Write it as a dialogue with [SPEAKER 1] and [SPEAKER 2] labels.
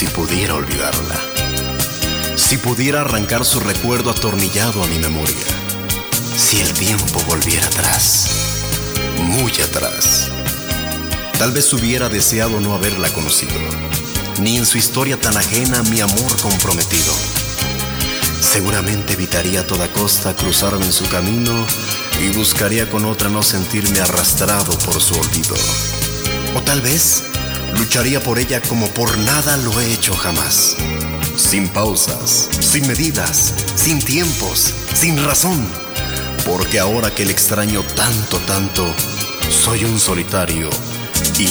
[SPEAKER 1] si pudiera olvidarla, si pudiera arrancar su recuerdo atornillado a mi memoria, si el tiempo volviera atrás, muy atrás. Tal vez hubiera deseado no haberla conocido, ni en su historia tan ajena mi amor comprometido. Seguramente evitaría a toda costa cruzarme en su camino y buscaría con otra no sentirme arrastrado por su olvido. O tal vez lucharía por ella como por nada lo he hecho jamás. Sin pausas, sin medidas, sin tiempos, sin razón. Porque ahora que le extraño tanto, soy un solitario